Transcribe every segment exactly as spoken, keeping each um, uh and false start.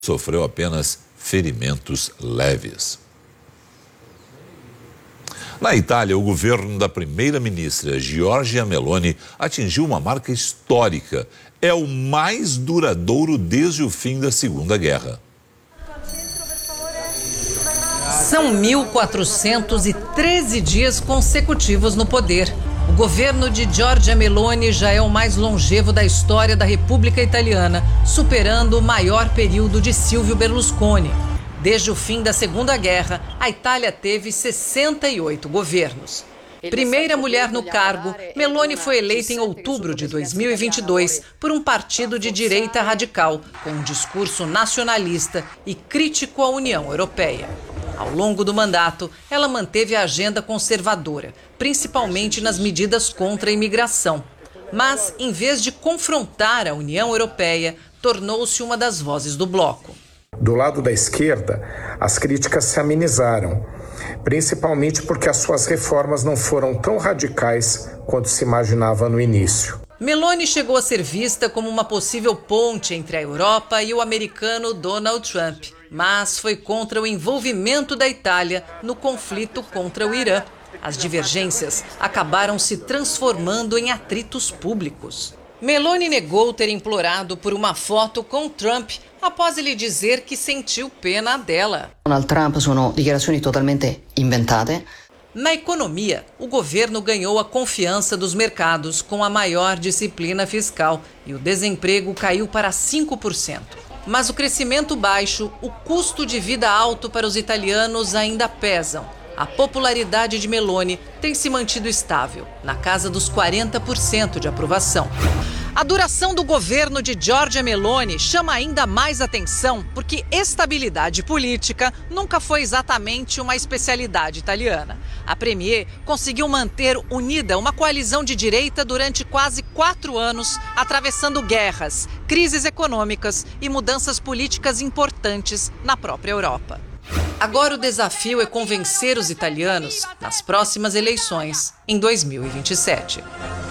sofreu apenas ferimentos leves. Na Itália, o governo da primeira-ministra Giorgia Meloni atingiu uma marca histórica. É o mais duradouro desde o fim da Segunda Guerra. São mil quatrocentos e treze dias consecutivos no poder. O governo de Giorgia Meloni já é o mais longevo da história da República Italiana, superando o maior período de Silvio Berlusconi. Desde o fim da Segunda Guerra, a Itália teve sessenta e oito governos. Primeira mulher no cargo, Meloni foi eleita em outubro de dois mil e vinte e dois por um partido de direita radical, com um discurso nacionalista e crítico à União Europeia. Ao longo do mandato, ela manteve a agenda conservadora, principalmente nas medidas contra a imigração. Mas, em vez de confrontar a União Europeia, tornou-se uma das vozes do bloco. Do lado da esquerda, as críticas se amenizaram, principalmente porque as suas reformas não foram tão radicais quanto se imaginava no início. Meloni chegou a ser vista como uma possível ponte entre a Europa e o americano Donald Trump, mas foi contra o envolvimento da Itália no conflito contra o Irã. As divergências acabaram se transformando em atritos públicos. Meloni negou ter implorado por uma foto com Trump após ele dizer que sentiu pena dela. Donald Trump sono dichiarazioni totalmente inventate. Na economia, o governo ganhou a confiança dos mercados com a maior disciplina fiscal e o desemprego caiu para cinco por cento. Mas o crescimento baixo, o custo de vida alto para os italianos ainda pesam. A popularidade de Meloni tem se mantido estável, na casa dos quarenta por cento de aprovação. A duração do governo de Giorgia Meloni chama ainda mais atenção porque estabilidade política nunca foi exatamente uma especialidade italiana. A premier conseguiu manter unida uma coalizão de direita durante quase quatro anos, atravessando guerras, crises econômicas e mudanças políticas importantes na própria Europa. Agora o desafio é convencer os italianos nas próximas eleições, em dois mil e vinte e sete.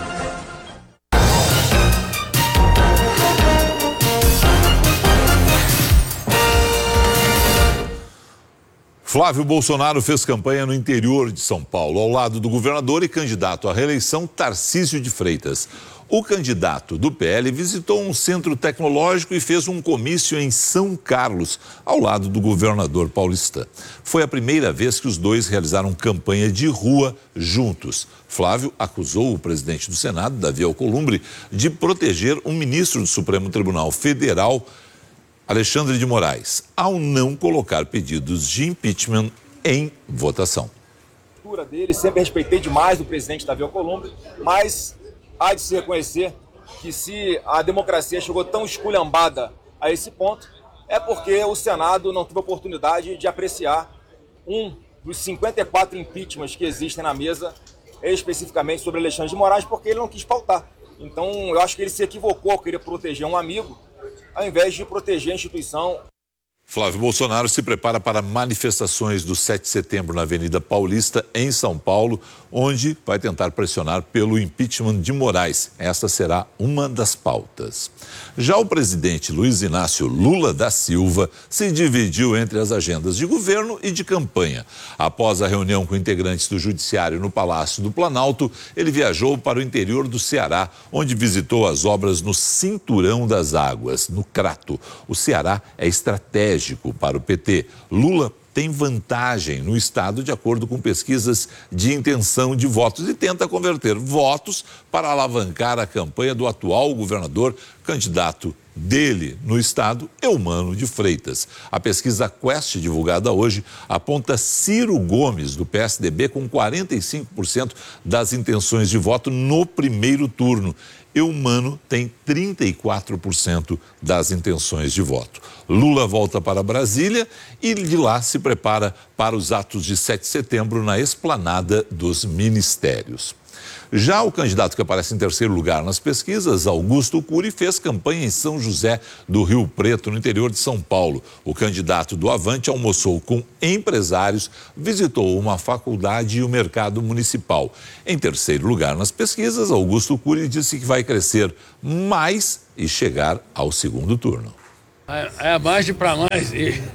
Flávio Bolsonaro fez campanha no interior de São Paulo, ao lado do governador e candidato à reeleição Tarcísio de Freitas. O candidato do P L visitou um centro tecnológico e fez um comício em São Carlos, ao lado do governador paulista. Foi a primeira vez que os dois realizaram campanha de rua juntos. Flávio acusou o presidente do Senado, Davi Alcolumbre, de proteger um ministro do Supremo Tribunal Federal, Alexandre de Moraes, ao não colocar pedidos de impeachment em votação. A postura dele, sempre respeitei demais o presidente Davi Alcolumbre, mas há de se reconhecer que se a democracia chegou tão esculhambada a esse ponto, é porque o Senado não teve a oportunidade de apreciar um dos cinquenta e quatro impeachments que existem na mesa, especificamente sobre Alexandre de Moraes, porque ele não quis pautar. Então, eu acho que ele se equivocou ao querer proteger um amigo, ao invés de proteger a instituição. Flávio Bolsonaro se prepara para manifestações do sete de setembro na Avenida Paulista, em São Paulo, onde vai tentar pressionar pelo impeachment de Moraes. Esta será uma das pautas. Já o presidente Luiz Inácio Lula da Silva se dividiu entre as agendas de governo e de campanha. Após a reunião com integrantes do Judiciário no Palácio do Planalto, ele viajou para o interior do Ceará, onde visitou as obras no Cinturão das Águas, no Crato. O Ceará é estratégico para o P T. Lula tem vantagem no estado de acordo com pesquisas de intenção de votos e tenta converter votos para alavancar a campanha do atual governador, candidato dele no estado, Eumano de Freitas. A pesquisa Quest, divulgada hoje, aponta Ciro Gomes, do P S D B, com quarenta e cinco por cento das intenções de voto no primeiro turno. Eumano tem trinta e quatro por cento das intenções de voto. Lula volta para Brasília e de lá se prepara para os atos de sete de setembro na esplanada dos ministérios. Já o candidato que aparece em terceiro lugar nas pesquisas, Augusto Cury, fez campanha em São José do Rio Preto, no interior de São Paulo. O candidato do Avante almoçou com empresários, visitou uma faculdade e o mercado municipal. Em terceiro lugar nas pesquisas, Augusto Cury disse que vai crescer mais e chegar ao segundo turno. É, é margem para mais.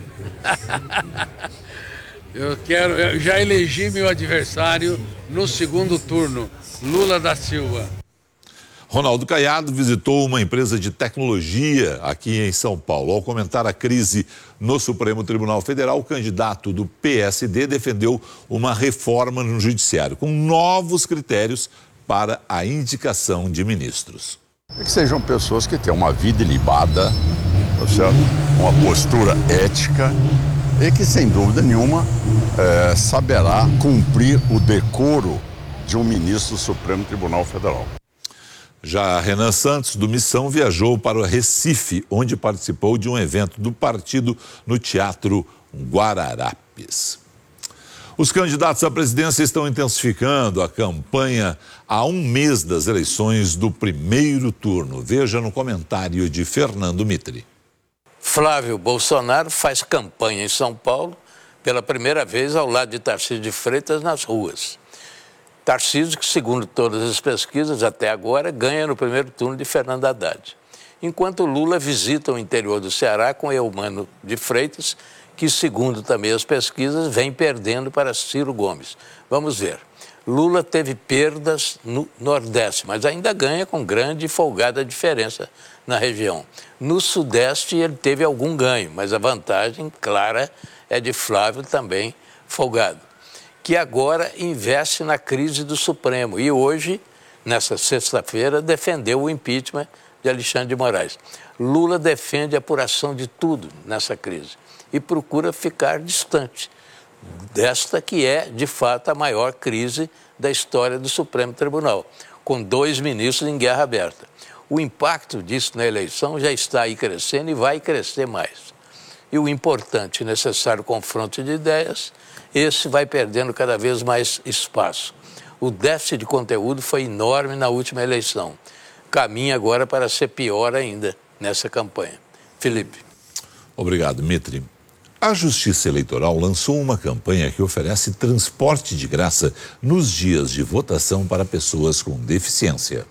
Eu quero, eu já elegi meu adversário no segundo turno, Lula da Silva. Ronaldo Caiado visitou uma empresa de tecnologia aqui em São Paulo. Ao comentar a crise no Supremo Tribunal Federal, o candidato do P S D defendeu uma reforma no judiciário, com novos critérios para a indicação de ministros. Que sejam pessoas que tenham uma vida ilibada, tá certo? Uma postura ética e que, sem dúvida nenhuma, é, saberá cumprir o decoro de um ministro do Supremo Tribunal Federal. Já Renan Santos, do Missão, viajou para o Recife, onde participou de um evento do partido no Teatro Guararapes. Os candidatos à presidência estão intensificando a campanha há um mês das eleições do primeiro turno. Veja no comentário de Fernando Mitre. Flávio Bolsonaro faz campanha em São Paulo pela primeira vez ao lado de Tarcísio de Freitas nas ruas. Tarcísio, que segundo todas as pesquisas até agora, ganha no primeiro turno de Fernando Haddad. Enquanto Lula visita o interior do Ceará com Eumano de Freitas, que segundo também as pesquisas, vem perdendo para Ciro Gomes. Vamos ver. Lula teve perdas no Nordeste, mas ainda ganha com grande e folgada diferença na região. No Sudeste ele teve algum ganho, mas a vantagem clara é de Flávio também folgado, que agora investe na crise do Supremo e hoje, nessa sexta-feira, defendeu o impeachment de Alexandre de Moraes. Lula defende a apuração de tudo nessa crise e procura ficar distante desta que é, de fato, a maior crise da história do Supremo Tribunal, com dois ministros em guerra aberta. O impacto disso na eleição já está aí crescendo e vai crescer mais. E o importante e necessário confronto de ideias, esse vai perdendo cada vez mais espaço. O déficit de conteúdo foi enorme na última eleição. Caminha agora para ser pior ainda nessa campanha. Felipe. Obrigado, Mitre. A Justiça Eleitoral lançou uma campanha que oferece transporte de graça nos dias de votação para pessoas com deficiência.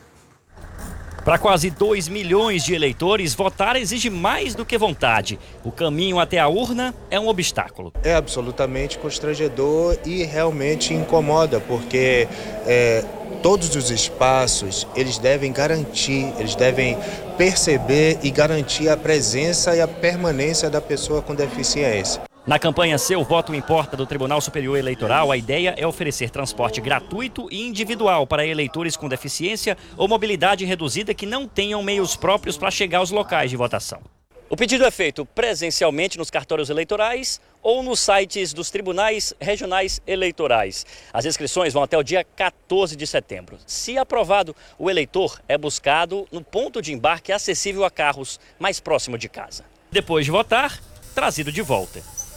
Para quase dois milhões de eleitores, votar exige mais do que vontade. O caminho até a urna é um obstáculo. É absolutamente constrangedor e realmente incomoda, porque é, todos os espaços, eles devem garantir, eles devem perceber e garantir a presença e a permanência da pessoa com deficiência. Na campanha Seu Voto Importa do Tribunal Superior Eleitoral, a ideia é oferecer transporte gratuito e individual para eleitores com deficiência ou mobilidade reduzida que não tenham meios próprios para chegar aos locais de votação. O pedido é feito presencialmente nos cartórios eleitorais ou nos sites dos tribunais regionais eleitorais. As inscrições vão até o dia quatorze de setembro. Se aprovado, o eleitor é buscado no ponto de embarque acessível a carros mais próximo de casa. Depois de votar, trazido de volta.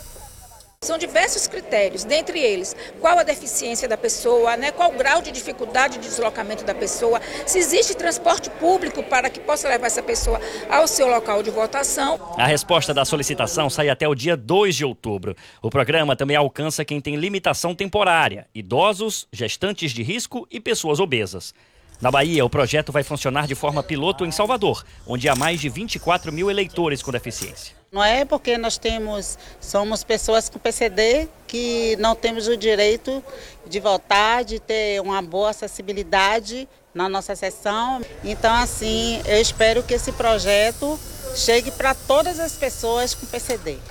São diversos critérios, dentre eles, qual a deficiência da pessoa, né, qual o grau de dificuldade de deslocamento da pessoa, se existe transporte público para que possa levar essa pessoa ao seu local de votação. A resposta da solicitação sai até o dia dois de outubro. O programa também alcança quem tem limitação temporária, idosos, gestantes de risco e pessoas obesas. Na Bahia, o projeto vai funcionar de forma piloto em Salvador, onde há mais de vinte e quatro mil eleitores com deficiência. Não é porque nós temos, somos pessoas com P C D que não temos o direito de votar, de ter uma boa acessibilidade na nossa sessão. Então, assim, eu espero que esse projeto chegue para todas as pessoas com P C D.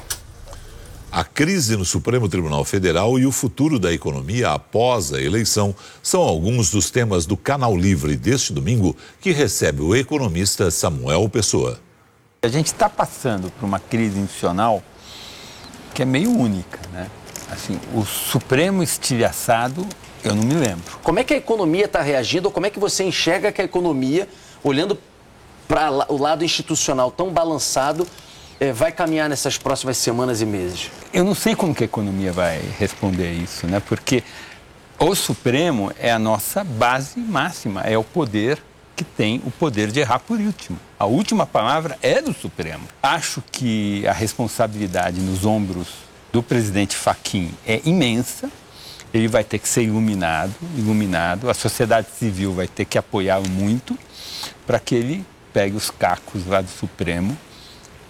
A crise no Supremo Tribunal Federal e o futuro da economia após a eleição são alguns dos temas do Canal Livre deste domingo, que recebe o economista Samuel Pessoa. A gente está passando por uma crise institucional que é meio única, né? Assim, o Supremo estilhaçado, eu não me lembro. Como é que a economia está reagindo, ou como é que você enxerga que a economia, olhando para o lado institucional tão balançado, é, vai caminhar nessas próximas semanas e meses? Eu não sei como que a economia vai responder isso, né? Porque o Supremo é a nossa base máxima, é o poder que tem o poder de errar por último. A última palavra é do Supremo. Acho que a responsabilidade nos ombros do presidente Fachin é imensa. Ele vai ter que ser iluminado, iluminado. A sociedade civil vai ter que apoiá-lo muito para que ele pegue os cacos lá do Supremo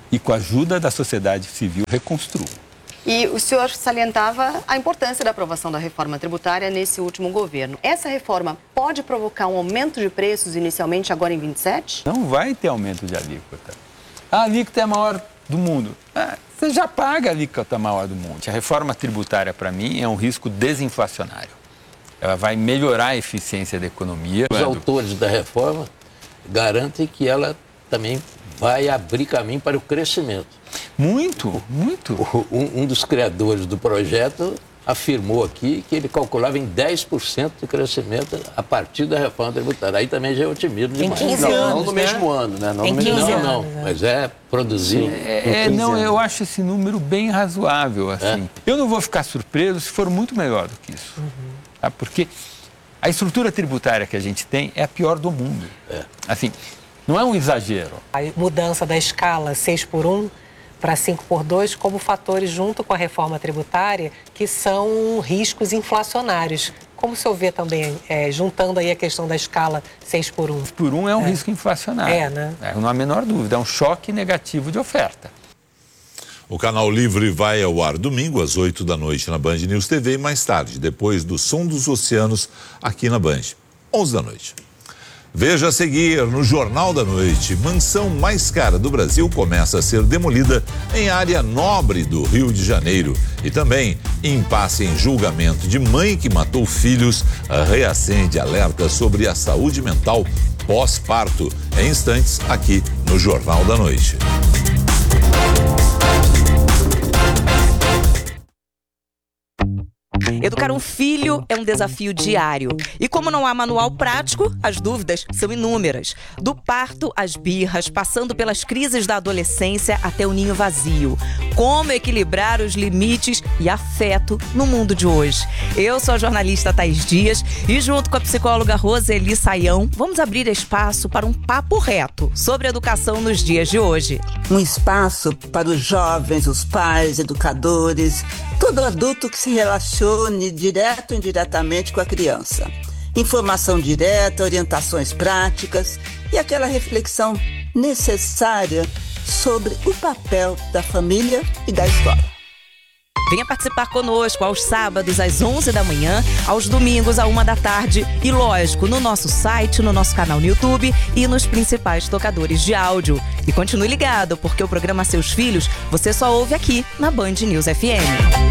e com a ajuda da sociedade civil reconstruam. E o senhor salientava a importância da aprovação da reforma tributária nesse último governo. Essa reforma pode provocar um aumento de preços inicialmente agora em vinte e sete? Não vai ter aumento de alíquota. A alíquota é a maior do mundo. Ah, você já paga a alíquota maior do mundo. A reforma tributária, para mim, é um risco desinflacionário. Ela vai melhorar a eficiência da economia. Os autores da reforma garantem que ela também vai abrir caminho para o crescimento. Muito, muito. Um, um dos criadores do projeto afirmou aqui que ele calculava em dez por cento de crescimento a partir da reforma tributária. Aí também já é otimismo demais. Em quinze não, anos, não no né? mesmo ano, né? Não em no mesmo quinze ano, anos, não. né? Mas é produzir. É, não, eu acho esse número bem razoável, assim. É. Eu não vou ficar surpreso se for muito melhor do que isso. Uhum. Tá? Porque a estrutura tributária que a gente tem é a pior do mundo. É. Assim, não é um exagero. A mudança da escala seis por um para cinco por dois como fatores junto com a reforma tributária que são riscos inflacionários. Como o senhor vê também, é, juntando aí a questão da escala seis por um? seis por um é um é. risco inflacionário. É, né? É, não há a menor dúvida, é um choque negativo de oferta. O Canal Livre vai ao ar domingo às oito da noite na Band News T V e mais tarde, depois do Som dos Oceanos, aqui na Band, onze da noite. Veja a seguir no Jornal da Noite. Mansão mais cara do Brasil começa a ser demolida em área nobre do Rio de Janeiro. E também, impasse em julgamento de mãe que matou filhos, reacende alerta sobre a saúde mental pós-parto. Em instantes, aqui no Jornal da Noite. Educar um filho é um desafio diário. E como não há manual prático, as dúvidas são inúmeras. Do parto às birras, passando pelas crises da adolescência até o ninho vazio. Como equilibrar os limites e afeto no mundo de hoje? Eu sou a jornalista Thaís Dias e junto com a psicóloga Roseli Saião, vamos abrir espaço para um papo reto sobre educação nos dias de hoje. Um espaço para os jovens, os pais, educadores, todo adulto que se relacione direto ou indiretamente com a criança. Informação direta, orientações práticas e aquela reflexão necessária sobre o papel da família e da escola. Venha participar conosco aos sábados às onze da manhã, aos domingos à uma da tarde e, lógico, no nosso site, no nosso canal no YouTube e nos principais tocadores de áudio. E continue ligado, porque o programa Seus Filhos você só ouve aqui na Band News F M.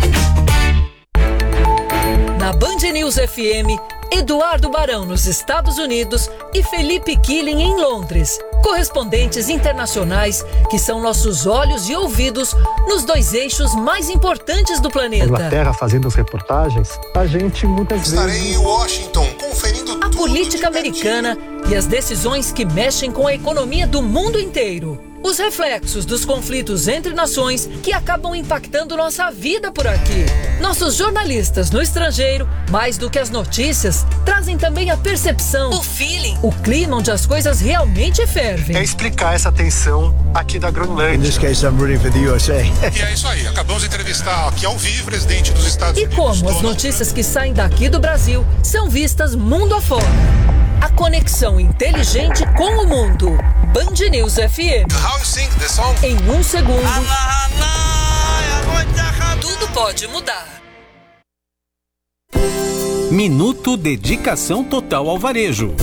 Na Band News F M, Eduardo Barão nos Estados Unidos e Felipe Killing em Londres. Correspondentes internacionais que são nossos olhos e ouvidos nos dois eixos mais importantes do planeta. Inglaterra fazendo as reportagens, a gente muitas Estarei vezes... em Washington conferindo a política americana e as decisões que mexem com a economia do mundo inteiro. Os reflexos dos conflitos entre nações que acabam impactando nossa vida por aqui. Nossos jornalistas no estrangeiro, mais do que as notícias, trazem também a percepção, o feeling, o clima onde as coisas realmente fervem. É explicar essa tensão aqui da Groenlândia. In this case, I'm rooting for the U S A. E é isso aí, acabamos de entrevistar aqui ao vivo o presidente dos Estados E Unidos. como as notícias que saem daqui do Brasil são vistas mundo afora. A conexão inteligente com o mundo. Band News F M. How you sing the song? Em um segundo, tudo pode mudar. Minuto Dedicação Total ao Varejo.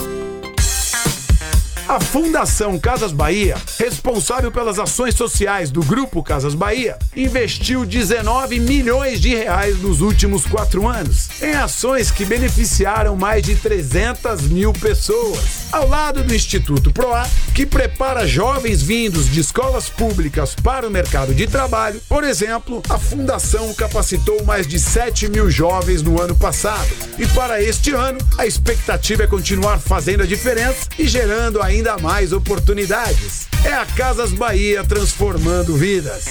A Fundação Casas Bahia, responsável pelas ações sociais do Grupo Casas Bahia, investiu dezenove milhões de reais nos últimos quatro anos em ações que beneficiaram mais de trezentas mil pessoas. Ao lado do Instituto Proar, que prepara jovens vindos de escolas públicas para o mercado de trabalho, por exemplo, a Fundação capacitou mais de sete mil jovens no ano passado. E para este ano, a expectativa é continuar fazendo a diferença e gerando ainda ainda mais oportunidades. É a Casas Bahia transformando vidas.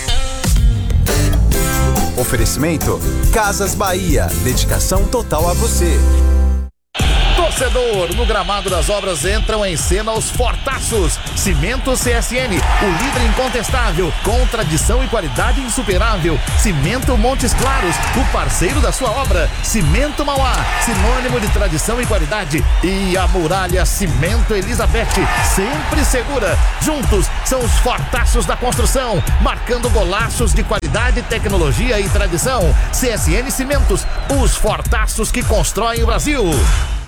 Oferecimento Casas Bahia, dedicação total a você. Torcedor, no gramado das obras entram em cena os fortaços. Cimento C S N, o líder incontestável, com tradição e qualidade insuperável. Cimento Montes Claros, o parceiro da sua obra. Cimento Mauá, sinônimo de tradição e qualidade. E a Muralha Cimento Elizabeth, sempre segura. Juntos são os fortaços da construção, marcando golaços de qualidade, tecnologia e tradição. C S N Cimentos, os fortaços que constroem o Brasil.